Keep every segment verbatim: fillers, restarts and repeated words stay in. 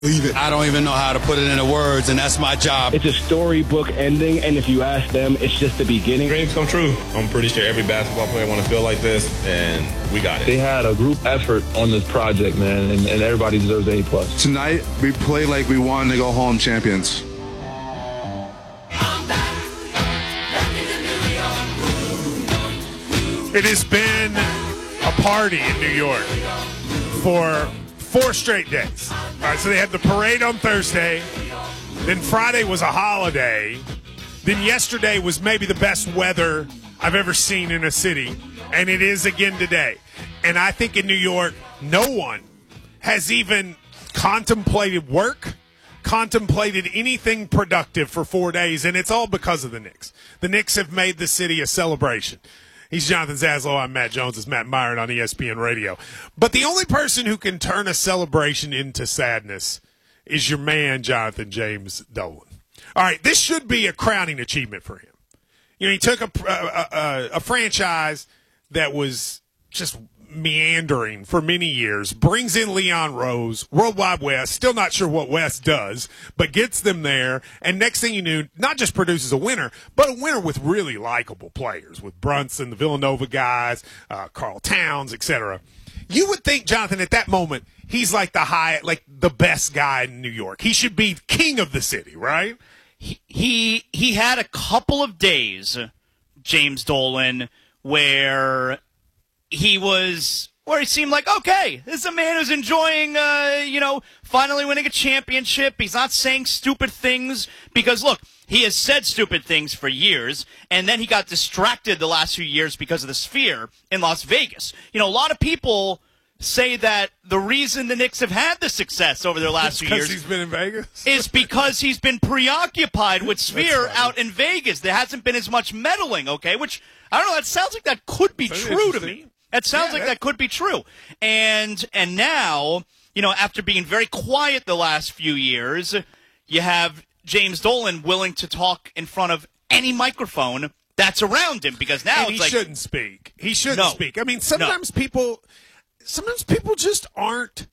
I don't even know how to put it into words, and that's my job. It's a storybook ending, and if you ask them, it's just the beginning. Dreams come true. I'm pretty sure every basketball player want to feel like this, and we got it. They had a group effort on this project, man, and, and everybody deserves an A plus. Tonight, we played like we wanted to go home champions. It has been a party in New York for four straight days. All right, so they had the parade on Thursday. Then Friday was a holiday. Then yesterday was maybe the best weather I've ever seen in a city. And it is again today. And I think in New York, no one has even contemplated work, contemplated anything productive for four days. And it's all because of the Knicks. The Knicks have made the city a celebration. He's Jonathan Zaslow. I'm Matt Jones. It's Matt Myron on E S P N Radio. But the only person who can turn a celebration into sadness is your man, Jonathan James Dolan. All right, this should be a crowning achievement for him. You know, he took a, a, a, a franchise that was just meandering for many years, brings in Leon Rose, World Wide West, still not sure what West does, but gets them there, and next thing you knew, not just produces a winner, but a winner with really likable players, with Brunson, the Villanova guys, uh, Karl Towns, et cetera. You would think, Jonathan, at that moment, he's like the high, like the best guy in New York. He should be king of the city, right? He he, he had a couple of days, James Dolan, where he was, where he seemed like, okay, this is a man who's enjoying, uh, you know, finally winning a championship. He's not saying stupid things because, look, he has said stupid things for years, and then he got distracted the last few years because of the Sphere in Las Vegas. You know, a lot of people say that the reason the Knicks have had the success over their last few years he's been in Vegas is because he's been preoccupied with Sphere out in Vegas. There hasn't been as much meddling, okay, which, I don't know, that sounds like that could be That's true to me. That sounds yeah, like that, that could be true. And and now, you know, after being very quiet the last few years, you have James Dolan willing to talk in front of any microphone that's around him because now and it's he like shouldn't speak. He shouldn't no, speak. I mean, sometimes no. people sometimes people just aren't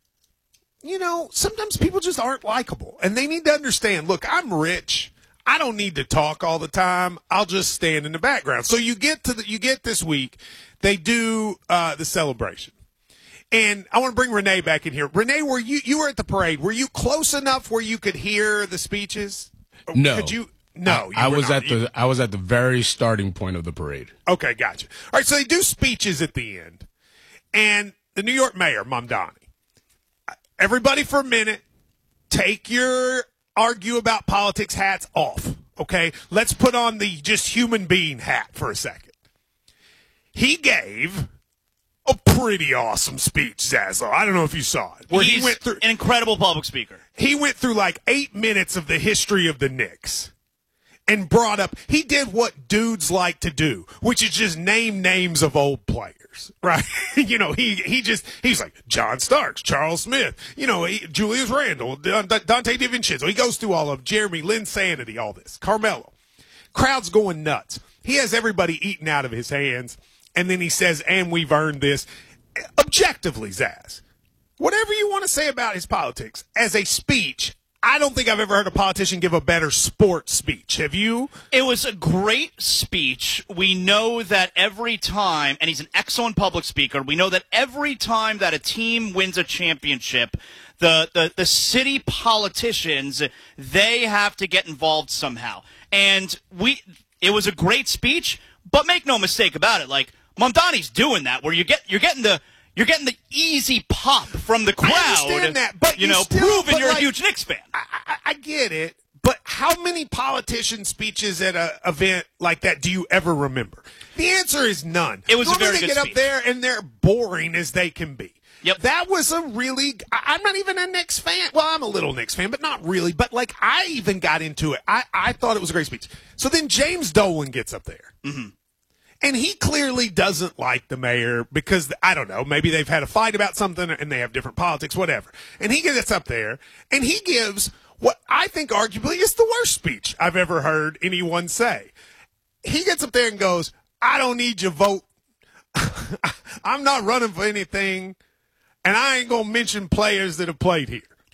you know, sometimes people just aren't likable. And they need to understand, look, I'm rich. I don't need to talk all the time. I'll just stand in the background. So you get to the, you get this week, they do uh, the celebration. And I want to bring Renee back in here. Renee, were you you were at the parade? Were you close enough where you could hear the speeches? No. Could you? No. I, you I was not. at the I was at the very starting point of the parade. Okay, gotcha. All right, so they do speeches at the end, and the New York mayor, Mamdani. Everybody, for a minute, take your argue about politics hats off, okay? Let's put on the just human being hat for a second. He gave a pretty awesome speech, Zaslow. I don't know if you saw it. Where He's he went through an incredible public speaker. He went through like eight minutes of the history of the Knicks and brought up, he did what dudes like to do, which is just name names of old players, right? you know, he he just, he's like John Starks, Charles Smith, you know, he, Julius Randle, Dante DiVincenzo. He goes through all of Jeremy, Lynn Sanity, all this. Carmelo. Crowd's going nuts. He has everybody eating out of his hands, and then he says, and we've earned this. Objectively, Zaz, whatever you want to say about his politics, as a speech, I don't think I've ever heard a politician give a better sports speech. Have you? It was a great speech. We know that every time, and he's an excellent public speaker, we know that every time that a team wins a championship, the, the, the city politicians, they have to get involved somehow. And we, it was a great speech, but make no mistake about it, like, Mamdani's doing that, where you get, you're getting the, You're getting the easy pop from the crowd. I understand that, but you, you know, still, proving but you're like, a huge Knicks fan. I, I, I get it, but how many politician speeches at an event like that do you ever remember? The answer is none. It was Normally a very they good get speech. up there and they're boring as they can be. Yep. That was a really – I'm not even a Knicks fan. Well, I'm a little Knicks fan, but not really. But, like, I even got into it. I, I thought it was a great speech. So then James Dolan gets up there. Mm-hmm. And he clearly doesn't like the mayor because, I don't know, maybe they've had a fight about something and they have different politics, whatever. And he gets up there and he gives what I think arguably is the worst speech I've ever heard anyone say. He gets up there and goes, I don't need your vote. I'm not running for anything. And I ain't going to mention players that have played here.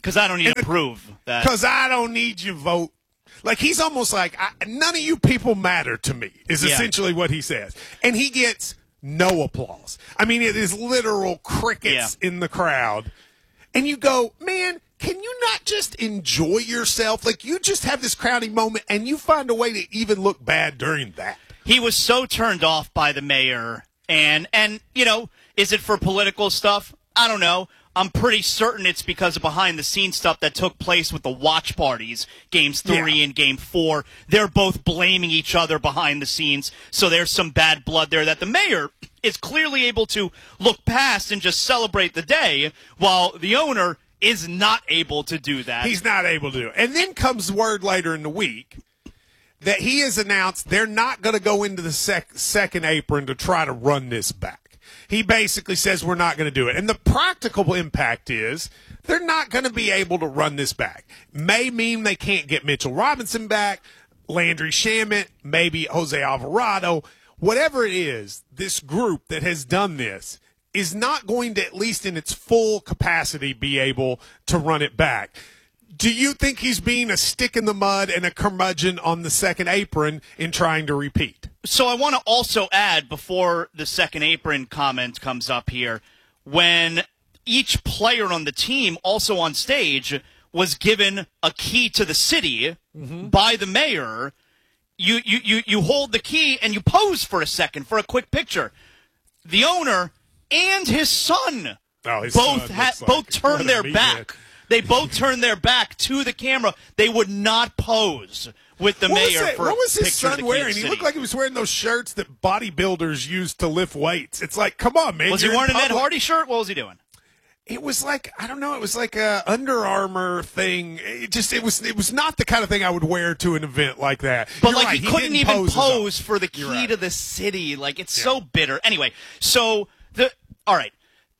Because I don't need to prove that. Because I don't need your vote. Like, he's almost like, I, none of you people matter to me, is Yeah. essentially what he says. And he gets no applause. I mean, it is literal crickets Yeah. in the crowd. And you go, man, can you not just enjoy yourself? Like, you just have this crowning moment, and you find a way to even look bad during that. He was so turned off by the mayor. And, and you know, is it for political stuff? I don't know. I'm pretty certain it's because of behind-the-scenes stuff that took place with the watch parties, games three Yeah. and game four. They're both blaming each other behind the scenes, so there's some bad blood there that the mayor is clearly able to look past and just celebrate the day, while the owner is not able to do that. He's not able to do it. And then comes word later in the week that he has announced they're not going to go into the sec- second apron to try to run this back. He basically says we're not going to do it. And the practical impact is they're not going to be able to run this back. May mean they can't get Mitchell Robinson back, Landry Shamet, maybe Jose Alvarado. Whatever it is, this group that has done this is not going to, at least in its full capacity, be able to run it back. Do you think he's being a stick in the mud and a curmudgeon on the second apron in trying to repeat? So I want to also add, before the second apron comment comes up here, when each player on the team, also on stage, was given a key to the city mm-hmm. by the mayor, you, you, you, you hold the key and you pose for a second for a quick picture. The owner and his son oh, his both son ha- like both turned their idiot. back. They both turned their back to the camera. They would not pose with the what mayor was it? for What was a his picture of son the wearing? Kansas He City. looked like he was wearing those shirts that bodybuilders use to lift weights. It's like, come on, man. Was he You're wearing in an Ed public. Hardy shirt? What was he doing? It was like, I don't know, it was like a Under Armour thing. It just it was it was not the kind of thing I would wear to an event like that. But You're like right, he couldn't didn't even pose, pose for the You're key right. to the city. Like it's Yeah. so bitter. Anyway, so the all right,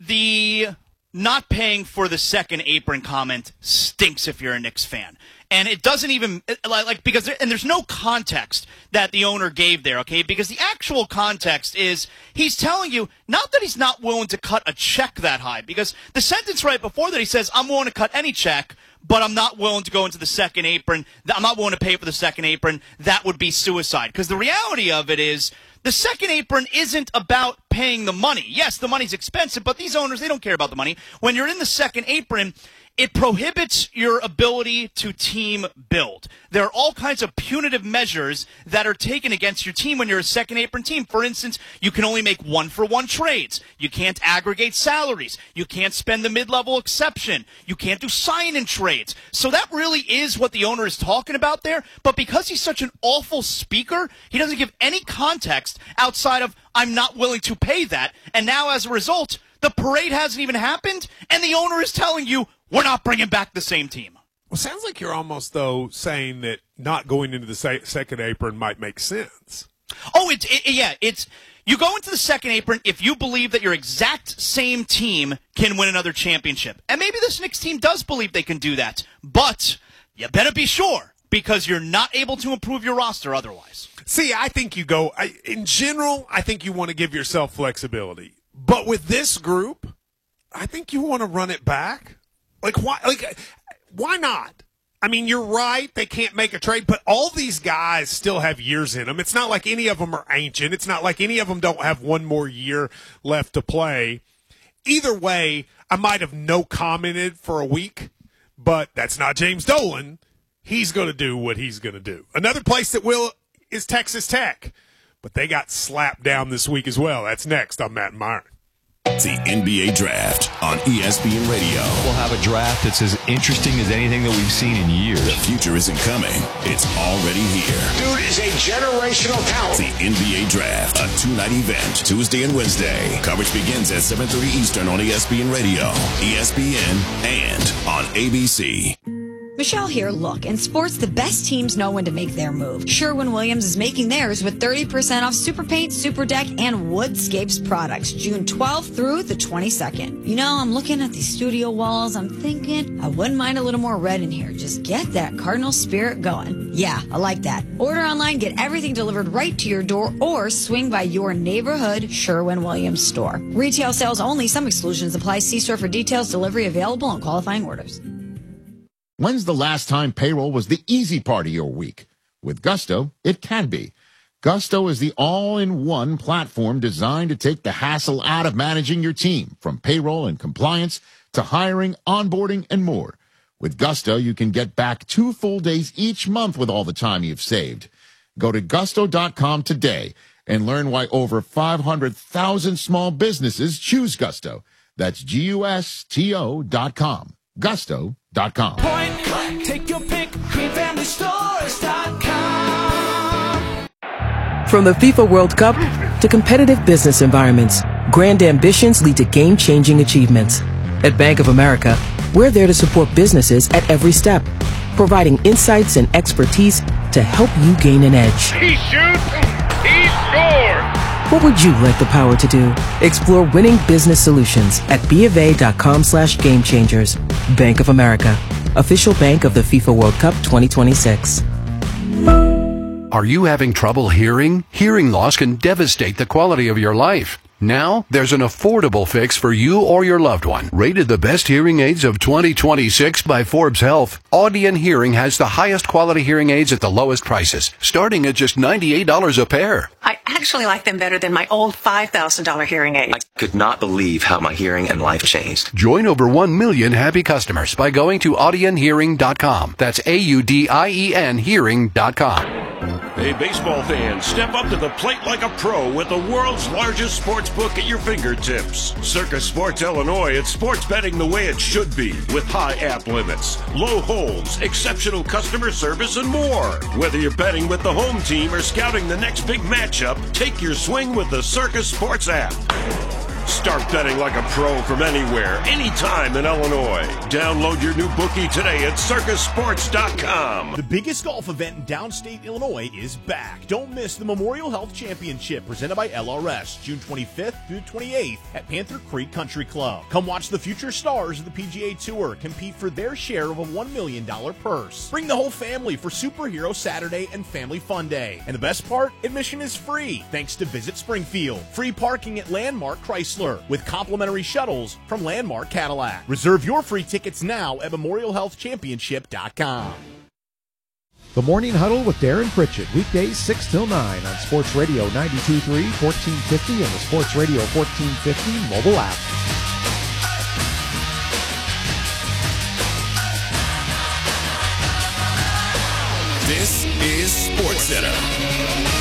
the not paying for the second apron comment stinks if you're a Knicks fan. And it doesn't even like, like because there, and there's no context that the owner gave there, okay? Because the actual context is he's telling you not that he's not willing to cut a check that high, because the sentence right before that he says I'm willing to cut any check, but I'm not willing to go into the second apron. I'm not willing to pay for the second apron. That would be suicide. Because the reality of it is the second apron isn't about paying the money. Yes, the money's expensive, but these owners, they don't care about the money. When you're in the second apron, it prohibits your ability to team build. There are all kinds of punitive measures that are taken against your team when you're a second apron team. For instance, you can only make one-for-one trades. You can't aggregate salaries. You can't spend the mid-level exception. You can't do sign-in trades. So that really is what the owner is talking about there. But because he's such an awful speaker, he doesn't give any context outside of, I'm not willing to pay that. And now as a result, the parade hasn't even happened, and the owner is telling you, we're not bringing back the same team. Well, sounds like you're almost, though, saying that not going into the se- second apron might make sense. Oh, it's it, yeah, it's you go into the second apron if you believe that your exact same team can win another championship. And maybe this Knicks team does believe they can do that. But you better be sure, because you're not able to improve your roster otherwise. See, I think you go, I, in general, I think you want to give yourself flexibility. But with this group, I think you want to run it back. Like, why, like, why not? I mean, you're right. They can't make a trade, but all these guys still have years in them. It's not like any of them are ancient. It's not like any of them don't have one more year left to play. Either way, I might have no commented for a week, but that's not James Dolan. He's going to do what he's going to do. Another place that will is Texas Tech, but they got slapped down this week as well. That's next on Matt and Myron. The N B A Draft on E S P N Radio. We'll have a draft that's as interesting as anything that we've seen in years. The future isn't coming. It's already here. Dude is a generational talent. The N B A Draft, a two-night event, Tuesday and Wednesday. Coverage begins at seven thirty Eastern on E S P N Radio, E S P N, and on A B C. Michelle here. Look, in sports, the best teams know when to make their move. Sherwin-Williams is making theirs with thirty percent off Super Paint, Super Deck, and Woodscapes products June twelfth through the twenty-second. You know, I'm looking at these studio walls. I'm thinking I wouldn't mind a little more red in here. Just get that Cardinal spirit going. Yeah, I like that. Order online, get everything delivered right to your door, or swing by your neighborhood Sherwin-Williams store. Retail sales only. Some exclusions apply. See store for details. Delivery available on qualifying orders. When's the last time payroll was the easy part of your week? With Gusto, it can be. Gusto is the all-in-one platform designed to take the hassle out of managing your team, from payroll and compliance to hiring, onboarding, and more. With Gusto, you can get back two full days each month with all the time you've saved. Go to gusto dot com today and learn why over five hundred thousand small businesses choose Gusto. That's G U S T O dot com. Gusto dot com. Point blank, take your pick, green family stores dot com. From the FIFA World Cup to competitive business environments, grand ambitions lead to game-changing achievements. At Bank of America, we're there to support businesses at every step, providing insights and expertise to help you gain an edge. He shoots, he scores! What would you like the power to do? Explore winning business solutions at BofA.com slash game changers. Bank of America, official bank of the FIFA World Cup twenty twenty-six. Are you having trouble hearing? Hearing loss can devastate the quality of your life. Now, there's an affordable fix for you or your loved one. Rated the best hearing aids of twenty twenty-six by Forbes Health, Audion Hearing has the highest quality hearing aids at the lowest prices, starting at just ninety-eight dollars a pair. I actually like them better than my old five thousand dollars hearing aids. I could not believe how my hearing and life changed. Join over one million happy customers by going to audion hearing dot com. That's A U D I E N hearing dot com. Hey, baseball fans, step up to the plate like a pro with the world's largest sports book at your fingertips. Circus Sports Illinois, it's sports betting the way it should be, with high app limits, low holds, exceptional customer service, and more. Whether you're betting with the home team or scouting the next big matchup, take your swing with the Circus Sports app. Start betting like a pro from anywhere, anytime in Illinois. Download your new bookie today at circus sports dot com. The biggest golf event in downstate Illinois is back. Don't miss the Memorial Health Championship presented by L R S, June twenty-fifth through twenty-eighth at Panther Creek Country Club. Come watch the future stars of the P G A Tour compete for their share of a one million dollars purse. Bring the whole family for Superhero Saturday and Family Fun Day. And the best part, admission is free thanks to Visit Springfield. Free parking at Landmark Chrysler with complimentary shuttles from Landmark Cadillac. Reserve your free tickets now at memorial health championship dot com. The Morning Huddle with Darren Pritchett, weekdays six till nine on Sports Radio ninety-two point three, fourteen fifty, and the Sports Radio fourteen fifty mobile app. This is SportsCenter.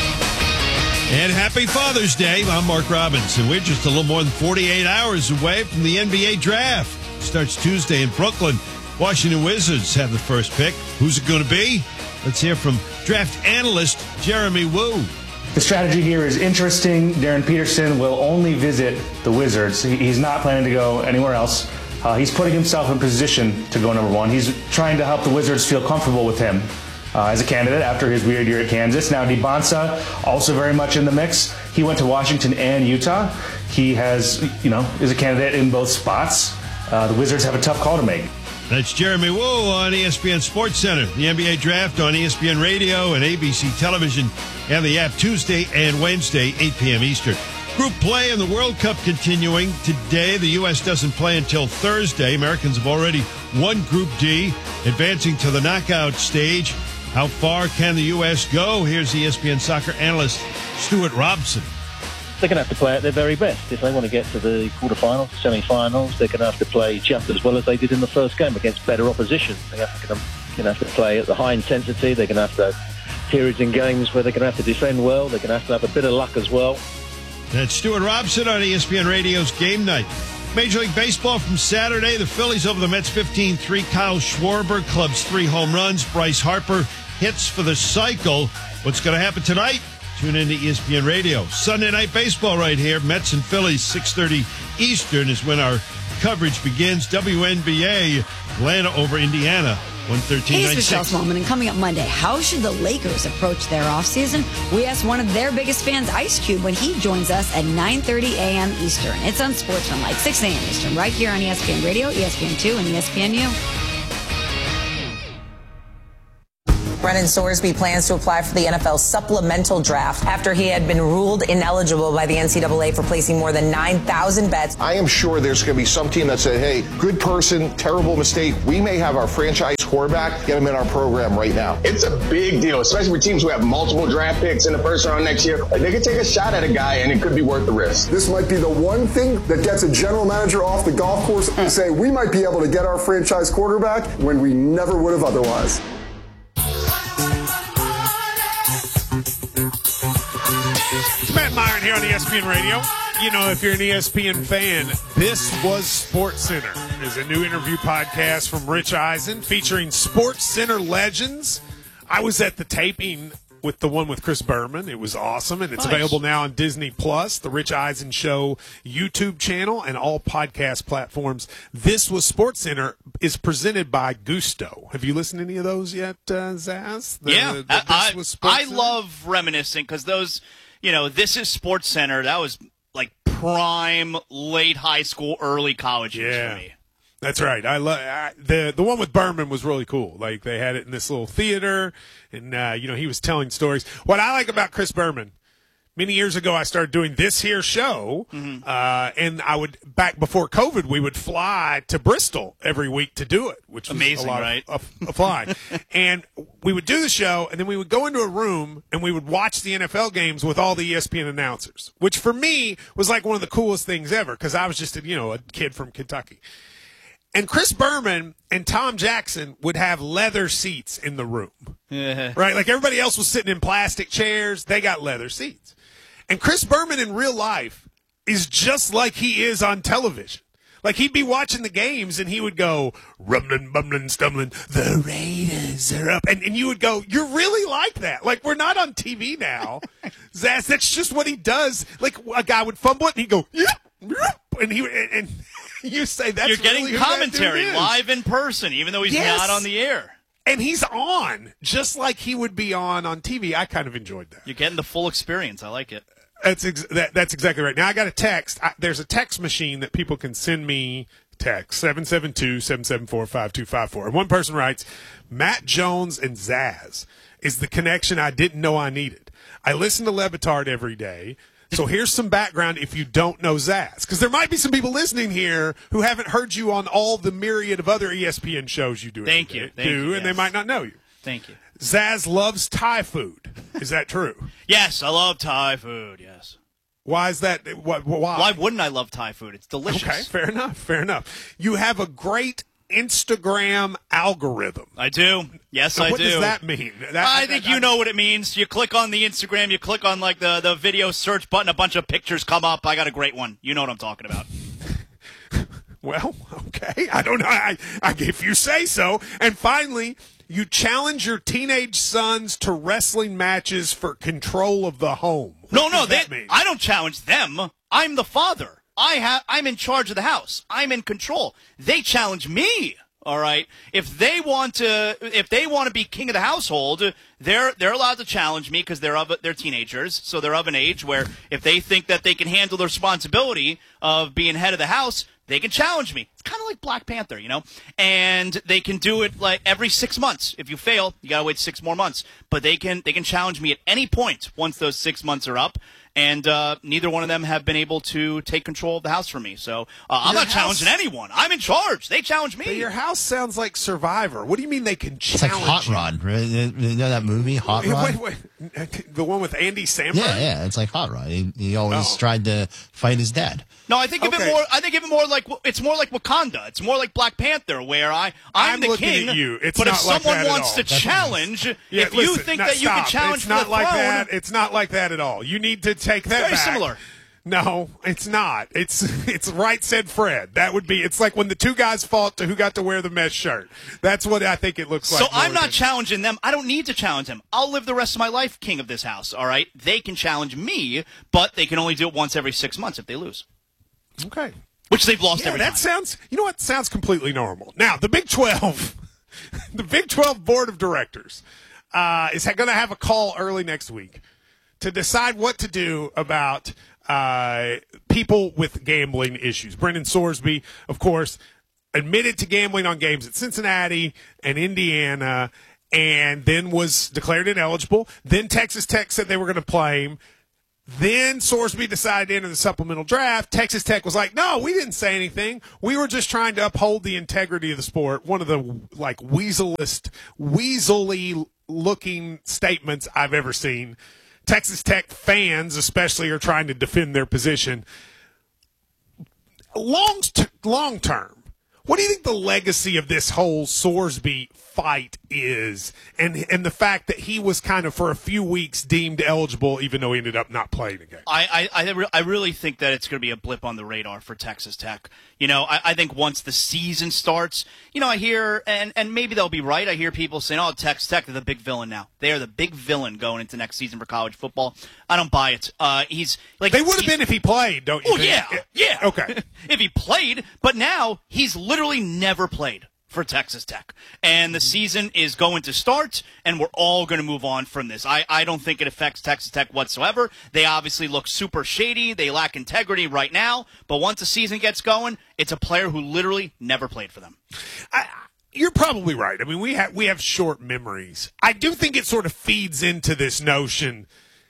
And happy Father's Day. I'm Mark Robinson. We're just a little more than forty-eight hours away from the N B A draft. It starts Tuesday in Brooklyn. Washington Wizards have the first pick. Who's it going to be? Let's hear from draft analyst Jeremy Woo. The strategy here is interesting. Darren Peterson will only visit the Wizards. He's not planning to go anywhere else. Uh, he's putting himself in position to go number one. He's trying to help the Wizards feel comfortable with him Uh, as a candidate after his weird year at Kansas. Now DeBonsa also very much in the mix. He went to Washington and Utah. He has, you know, is a candidate in both spots. Uh, the Wizards have a tough call to make. That's Jeremy Woo on E S P N Sports Center. The N B A Draft on E S P N Radio and A B C Television and the app Tuesday and Wednesday, eight p.m. Eastern. Group play in the World Cup continuing today. The U S doesn't play until Thursday. Americans have already won Group D, advancing to the knockout stage. How far can the U S go? Here's E S P N soccer analyst Stuart Robson. They're going to have to play at their very best. If they want to get to the quarterfinals, semi-finals, they're going to have to play just as well as they did in the first game against better opposition. They're going to have to play at the high intensity. They're going to have to have periods in games where they're going to have to defend well. They're going to have to have a bit of luck as well. That's Stuart Robson on E S P N Radio's Game Night. Major League Baseball from Saturday. The Phillies over the Mets fifteen three. Kyle Schwarber clubs three home runs. Bryce Harper hits for the cycle. What's going to happen tonight? Tune in to E S P N Radio. Sunday Night Baseball right here. Mets and Phillies, six thirty Eastern is when our coverage begins. W N B A, Atlanta over Indiana, one thirteen ninety-six. Here's Michelle's Moment. And coming up Monday, how should the Lakers approach their offseason? We asked one of their biggest fans, Ice Cube, when he joins us at nine thirty a.m. Eastern. It's Unsportsmanlike, six a.m. Eastern, right here on E S P N Radio, E S P N two, and E S P N U. Brennan Sorsby plans to apply for the N F L supplemental draft after he had been ruled ineligible by the N C double A for placing more than nine thousand bets. I am sure there's going to be some team that said, hey, good person, terrible mistake. We may have our franchise quarterback, get him in our program right now. It's a big deal, especially for teams who have multiple draft picks in the first round next year. Like, they could take a shot at a guy, and it could be worth the risk. This might be the one thing that gets a general manager off the golf course and say, we might be able to get our franchise quarterback when we never would have otherwise. It's Matt Meyer here on E S P N Radio. You know, if you're an E S P N fan, this was SportsCenter. It's a new interview podcast from Rich Eisen featuring SportsCenter legends. I was at the taping with the one with Chris Berman. It was awesome, and it's Nice. available now on Disney Plus, the Rich Eisen Show YouTube channel, and all podcast platforms. This was SportsCenter is presented by Gusto. Have you listened to any of those yet, uh, Zaz? The, yeah, the, the, I, This Was I, I SportsCenter? love reminiscing because those, you know, This Is SportsCenter. That was like prime late high school, early college years Yeah. for me. That's right. I love the the one with Berman was really cool. Like they had it in this little theater, and uh, you know he was telling stories. What I like about Chris Berman, many years ago I started doing this here show, Mm-hmm. uh, and I would back before COVID we would fly to Bristol every week to do it, which was Amazing, a lot right? of, of, of flying. And we would do the show, and then we would go into a room and we would watch the N F L games with all the E S P N announcers, which for me was like one of the coolest things ever because I was just a, you know a kid from Kentucky. And Chris Berman and Tom Jackson would have leather seats in the room, Yeah. right? Like everybody else was sitting in plastic chairs. They got leather seats. And Chris Berman in real life is just like he is on television. Like he'd be watching the games and he would go, rumbling, bumbling, stumbling, the Raiders are up. And, and you would go, you're really like that. Like we're not on T V now. Zaz, that's just what he does. Like a guy would fumble it and he'd go, yeah, yeah. And he and, and you say that's You're getting really who that commentary dude is. live in person, even though he's Yes. not on the air. And he's on, just like he would be on on T V. I kind of enjoyed that. You're getting the full experience. I like it. That's ex- that, that's exactly right. Now I got a text. I, there's a text machine that people can send me text seven seven two, seven seven four, five two five four. And one person writes, Matt Jones and Zaz is the connection I didn't know I needed. I listen to Levitard every day. So here's some background if you don't know Zaz. Because there might be some people listening here who haven't heard you on all the myriad of other E S P N shows you do. Thank every you. day, Thank do, you, and they yes. might not know you. Thank you. Zaz loves Thai food. Is that true? Yes, I love Thai food. Yes. Why is that? What, why? Why wouldn't I love Thai food? It's delicious. Okay, fair enough. Fair enough. You have a great Instagram algorithm. I do. Yes, Now, I what do. does that mean? That- I think that- you know what it means. You click on the Instagram, you click on like the, the video search button, a bunch of pictures come up. I got a great one. You know what I'm talking about. Well, okay. I don't know. I, I, if you say so. And finally, you challenge your teenage sons to wrestling matches for control of the home. What No, no, does they, that mean? I don't challenge them. I'm the father. I have. I'm in charge of the house. I'm in control. They challenge me. All right. If they want to, if they want to be king of the household, they're they're allowed to challenge me because they're of they're teenagers, so they're of an age where if they think that they can handle the responsibility of being head of the house, they can challenge me. It's kind of like Black Panther, you know? And they can do it like every six months. If you fail, you got to wait six more months. But they can they can challenge me at any point once those six months are up. And uh, neither one of them have been able to take control of the house from me. So uh, I'm Your not challenging house- anyone. I'm in charge. They challenge me. But your house sounds like Survivor. What do you mean they can It's like challenge Hot you? Rod. Right? You know that movie, Hot Wait, Rod? wait, wait. The one with Andy Samberg? Yeah, yeah. It's like Hot Rod. He, he always Oh. tried to fight his dad. No, I think of Okay. it more. I think of it more like it's more like Wakanda. It's more like Black Panther, where I I'm, I'm the looking king. at you. It's but if not like someone that at wants all. to That's challenge, Yeah, if you listen, think no, that you stop. can challenge it's for not the like throne, that. It's not like that at all. You need to take that very back. similar. No, it's not. It's it's right said Fred. That would be. It's like when the two guys fought to who got to wear the mesh shirt. That's what I think it looks like. So I'm more not than- challenging them. I don't need to challenge them. I'll live the rest of my life king of this house. All right. They can challenge me, but they can only do it once every six months if they lose, Okay. which they've lost Yeah, every that time. sounds. You know what? Sounds completely normal. Now the Big twelve, the Big twelve board of directors uh, is going to have a call early next week to decide what to do about uh, people with gambling issues. Brennan Sorsby, of course, admitted to gambling on games at Cincinnati and Indiana. and then was declared ineligible. Then Texas Tech said they were going to play him. Then Sorsby decided to enter the supplemental draft. Texas Tech was like, no, we didn't say anything. We were just trying to uphold the integrity of the sport. One of the, like, weaselest, weaselly-looking statements I've ever seen. Texas Tech fans, especially, are trying to defend their position. Long, long term, what do you think the legacy of this whole Sorsby fight is, and and the fact that he was kind of for a few weeks deemed eligible, even though he ended up not playing again? I I, I, re- I really think that it's going to be a blip on the radar for Texas Tech. You know, I, I think once the season starts, you know, I hear, and, and maybe they'll be right, I hear people saying, oh, Texas Tech, they're the big villain now. They are the big villain going into next season for college football. I don't buy it. Uh, he's like They would have been if he played, don't you Oh, think? yeah, yeah. Okay. If he played, but now he's literally never played for Texas Tech. And the season is going to start, and we're all going to move on from this. I, I don't think it affects Texas Tech whatsoever. They obviously look super shady. They lack integrity right now. But once the season gets going, it's a player who literally never played for them. I, you're probably right. I mean, we have we have short memories. I do think it sort of feeds into this notion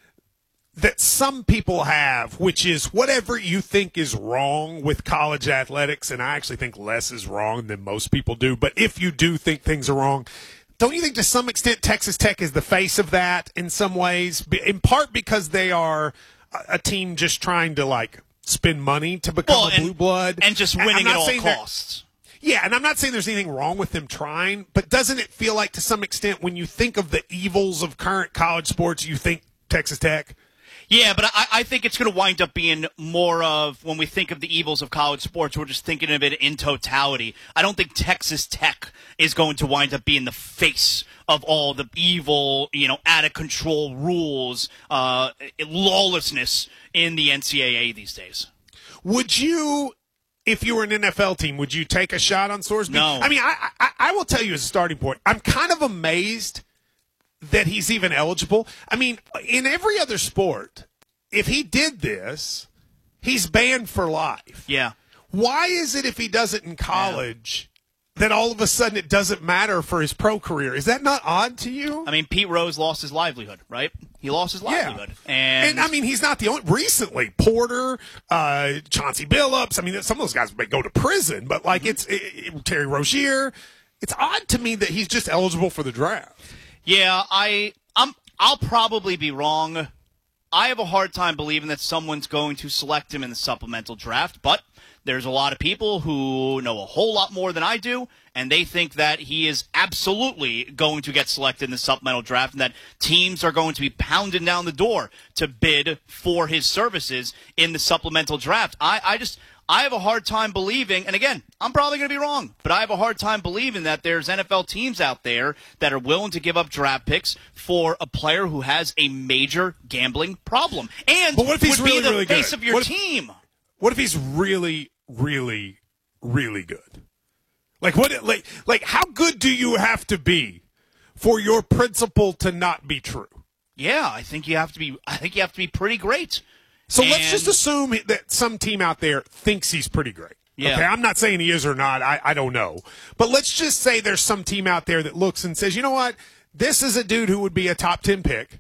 that some people have, which is whatever you think is wrong with college athletics, and I actually think less is wrong than most people do, but if you do think things are wrong, don't you think to some extent Texas Tech is the face of that in some ways, in part because they are a team just trying to, like, spend money to become well, a and, blue blood? And just winning at all costs. Yeah, and I'm not saying there's anything wrong with them trying, but doesn't it feel like to some extent when you think of the evils of current college sports, you think Texas Tech? Yeah, but I, I think it's going to wind up being more of, when we think of the evils of college sports, we're just thinking of it in totality. I don't think Texas Tech is going to wind up being the face of all the evil, you know, out-of-control rules, uh, lawlessness in the N C double A these days. Would you, if you were an N F L team, would you take a shot on Sorsby? No. I mean, I, I, I will tell you as a starting point, I'm kind of amazed that he's even eligible. I mean, in every other sport, if he did this, he's banned for life. Yeah. Why is it if he does it in college yeah. that all of a sudden it doesn't matter for his pro career? Is that not odd to you? I mean, Pete Rose lost his livelihood, right? He lost his livelihood. Yeah. And, and, I mean, he's not the only – recently, Porter, uh, Chauncey Billups. I mean, some of those guys may go to prison, but, like, mm-hmm. it's it, it, Terry Rozier. It's odd to me that he's just eligible for the draft. Yeah, I, I'm, I'll probably be wrong. I have a hard time believing that someone's going to select him in the supplemental draft, but there's a lot of people who know a whole lot more than I do, and they think that he is absolutely going to get selected in the supplemental draft and that teams are going to be pounding down the door to bid for his services in the supplemental draft. I, I just... I have a hard time believing, and again, I'm probably going to be wrong, but I have a hard time believing that there's N F L teams out there that are willing to give up draft picks for a player who has a major gambling problem and but what if he's would really, be the really face good? of your what if, team. What if he's really, really, really good? Like what? Like, like how good do you have to be for your principle to not be true? Yeah, I think you have to be. I think you have to be pretty great. So and, let's just assume that some team out there thinks he's pretty great. Yeah. Okay, I'm not saying he is or not. I, I don't know. But let's just say there's some team out there that looks and says, you know what? This is a dude who would be a top ten pick,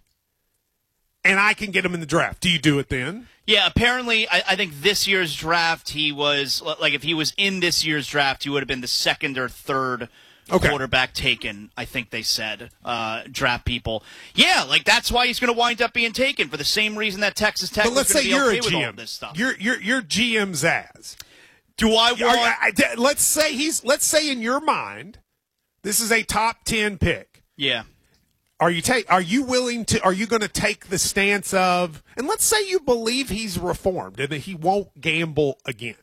and I can get him in the draft. Do you do it then? Yeah, apparently, I, I think this year's draft, he was, like, if he was in this year's draft, he would have been the second or third Okay. quarterback taken, I think they said, uh, draft people. Yeah, like that's why he's going to wind up being taken for the same reason that Texas Tech but let's was say going to be you're okay a G M. with all this stuff. You're you're you're G M Zaz. Do I want? I, I, let's say he's. Let's say in your mind, this is a top ten pick. Yeah. Are you take? Are you willing to? Are you going to take the stance of? And let's say you believe he's reformed and that he won't gamble again.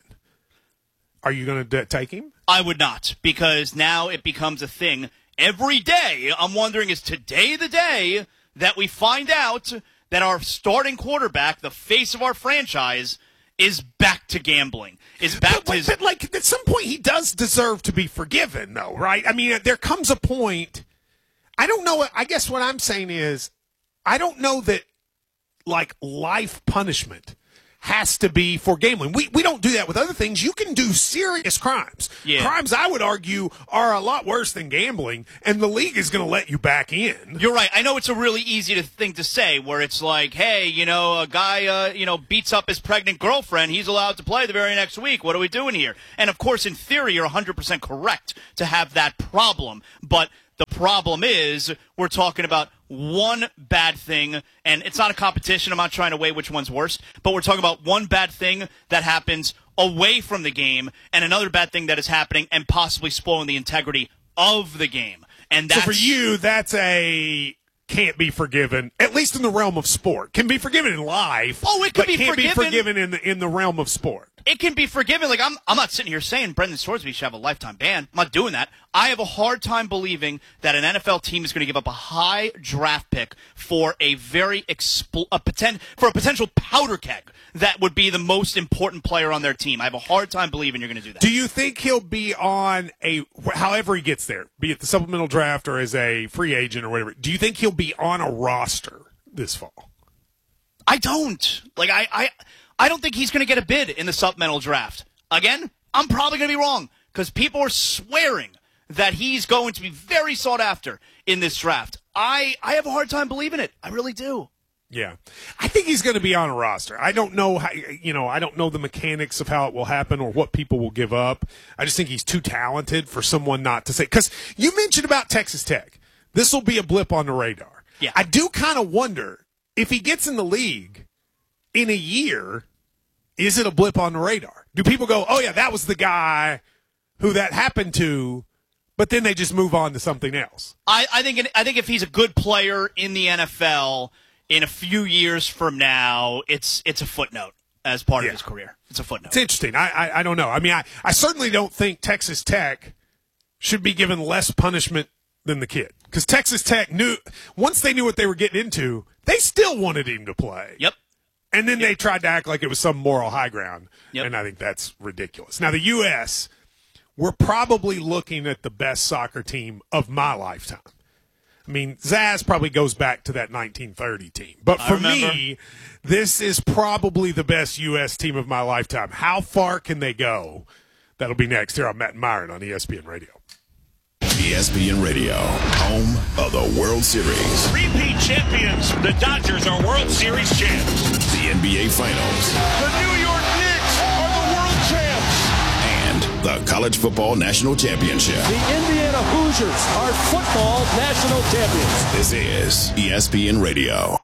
Are you going to take him? I would not, because now it becomes a thing every day. I'm wondering, is today the day that we find out that our starting quarterback, the face of our franchise, is back to gambling? Is back but, to his... But, like, at some point, he does deserve to be forgiven, though, right? I mean, there comes a point. I don't know. I guess what I'm saying is, I don't know that, like, life punishment has to be for gambling. We we don't do that with other things. You can do serious crimes. Yeah. Crimes, I would argue, are a lot worse than gambling, and the league is going to let you back in. You're right. I know it's a really easy to thing to say, where it's like, hey, you know, a guy, uh, you know, beats up his pregnant girlfriend. He's allowed to play the very next week. What are we doing here? And, of course, in theory, you're one hundred percent correct to have that problem. But the problem is we're talking about one bad thing, and it's not a competition. I'm not trying to weigh which one's worse, but we're talking about one bad thing that happens away from the game and another bad thing that is happening and possibly spoiling the integrity of the game. And that's, so for you, that's a can't be forgiven, at least in the realm of sport. Can be forgiven in life. Oh, it could but be can't forgiven. be forgiven in the in the realm of sport. It can be forgiven. Like, I'm I'm not sitting here saying Brendan Swordsby should have a lifetime ban. I'm not doing that. I have a hard time believing that an N F L team is going to give up a high draft pick for a very expl- a poten- for a potential powder keg that would be the most important player on their team. I have a hard time believing you're going to do that. Do you think he'll be on a, however he gets there, be it the supplemental draft or as a free agent or whatever, do you think he'll be on a roster this fall? I don't. Like, I, I, I don't think he's going to get a bid in the supplemental draft. Again, I'm probably going to be wrong because people are swearing that he's going to be very sought after in this draft. I, I have a hard time believing it. I really do. Yeah. I think he's going to be on a roster. I don't know how, you know, I don't know the mechanics of how it will happen or what people will give up. I just think he's too talented for someone not to say. Because you mentioned about Texas Tech. This will be a blip on the radar. Yeah. I do kind of wonder if he gets in the league in a year, is it a blip on the radar? Do people go, oh, yeah, that was the guy who that happened to, but then they just move on to something else? I, I think I think if he's a good player in the N F L in a few years from now, it's it's a footnote as part yeah. of his career. It's a footnote. It's interesting. I, I I don't know. I mean, I, I certainly don't think Texas Tech should be given less punishment than the kid. Because Texas Tech knew, once they knew what they were getting into, they still wanted him to play. Yep. And then yep. they tried to act like it was some moral high ground. Yep. And I think that's ridiculous. Now, the U S, we're probably looking at the best soccer team of my lifetime. I mean, Zaz probably goes back to that nineteen thirty team. But for me, this is probably the best U S team of my lifetime. How far can they go? That'll be next here on Matt and Myron on E S P N Radio. E S P N Radio, home of the World Series. Repeat champions, the Dodgers are World Series champs. The N B A Finals. The New York Knicks are the world champs. And the College Football National Championship. The Indiana Hoosiers are football national champions. This is E S P N Radio.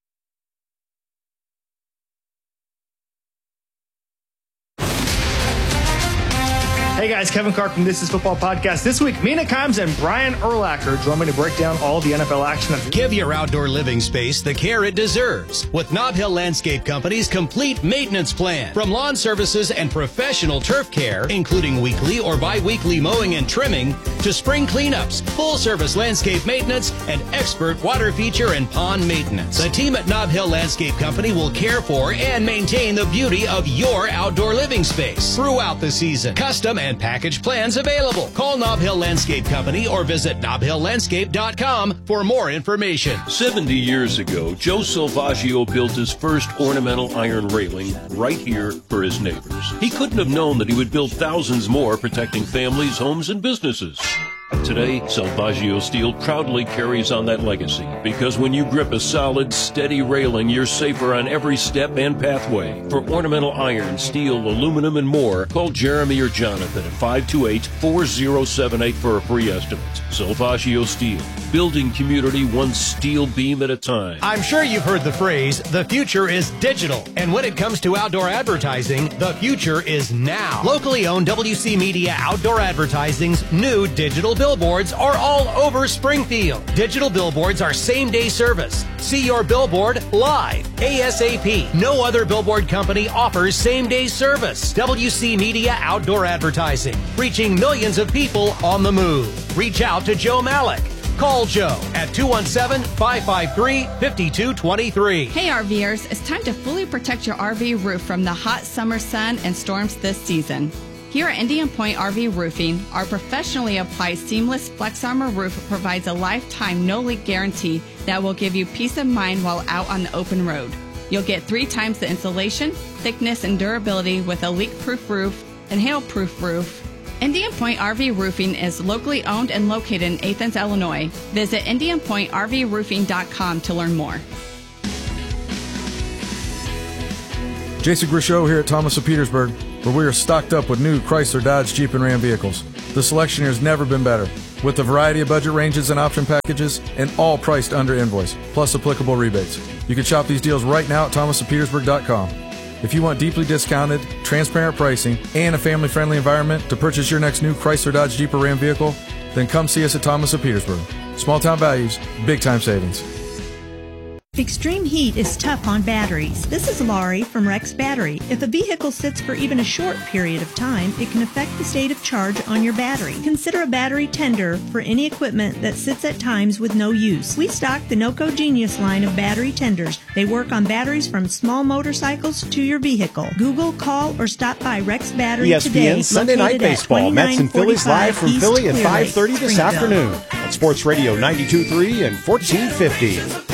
Hey guys, Kevin Clark from This Is Football Podcast. This week, Mina Kimes and Brian Urlacher join me to break down all the N F L action. Give your outdoor living space the care it deserves with Nob Hill Landscape Company's complete maintenance plan. From lawn services and professional turf care, including weekly or bi-weekly mowing and trimming, to spring cleanups, full-service landscape maintenance, and expert water feature and pond maintenance. The team at Nob Hill Landscape Company will care for and maintain the beauty of your outdoor living space throughout the season. Custom and package plans available. Call Nob Hill Landscape Company or visit nob hill landscape dot com for more information. seventy years ago, Joe Salvaggio built his first ornamental iron railing right here for his neighbors. He couldn't have known that he would build thousands more protecting families, homes, and businesses. Today, Salvaggio Steel proudly carries on that legacy because when you grip a solid, steady railing, you're safer on every step and pathway. For ornamental iron, steel, aluminum, and more, call Jeremy or Jonathan at five two eight, four zero seven eight for a free estimate. Salvaggio Steel, building community one steel beam at a time. I'm sure you've heard the phrase, the future is digital. And when it comes to outdoor advertising, the future is now. Locally owned W C Media Outdoor Advertising's new digital billboards are all over Springfield. Digital billboards are same-day service. See your billboard live, ASAP. No other billboard company offers same-day service. W C Media Outdoor Advertising, reaching millions of people on the move. Reach out to Joe Malik. Call Joe at two one seven, five five three, five two two three. Hey RVers, it's time to fully protect your R V roof from the hot summer sun and storms this season. Here at Indian Point R V Roofing, our professionally applied seamless Flex Armor roof provides a lifetime no-leak guarantee that will give you peace of mind while out on the open road. You'll get three times the insulation, thickness, and durability with a leak-proof roof and hail-proof roof. Indian Point R V Roofing is locally owned and located in Athens, Illinois. Visit indian point r v roofing dot com to learn more. Jason Grisho here at Thomas of Petersburg, where we are stocked up with new Chrysler, Dodge, Jeep, and Ram vehicles. The selection here has never been better, with a variety of budget ranges and option packages, and all priced under invoice, plus applicable rebates. You can shop these deals right now at thomas of petersburg dot com. If you want deeply discounted, transparent pricing, and a family-friendly environment to purchase your next new Chrysler, Dodge, Jeep, or Ram vehicle, then come see us at Thomas of Petersburg. Small-town values, big-time savings. Extreme heat is tough on batteries. This is Laurie from Rex Battery. If a vehicle sits for even a short period of time, it can affect the state of charge on your battery. Consider a battery tender for any equipment that sits at times with no use. We stock the NOCO Genius line of battery tenders. They work on batteries from small motorcycles to your vehicle. Google, call, or stop by Rex Battery E S P N today. Sunday Night Baseball. Mets and Phillies live from East Philly at Clear five Lake, thirty this Springfield. afternoon on Sports Radio ninety-two point three and fourteen fifty.